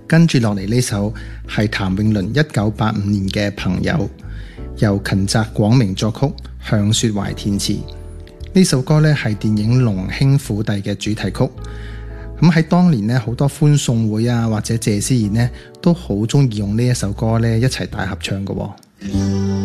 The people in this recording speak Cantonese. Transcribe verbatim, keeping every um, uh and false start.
跟住落嚟呢首係譚詠麟一九八五年嘅《朋友》，由芹澤廣明作曲，向雪懷填詞。呢首歌呢係電影《龍兄虎弟》嘅主題曲。咁喺當年呢，好多歡送會啊或者謝師宴呢，都好中意用呢一首歌呢一齊大合唱嘅喎。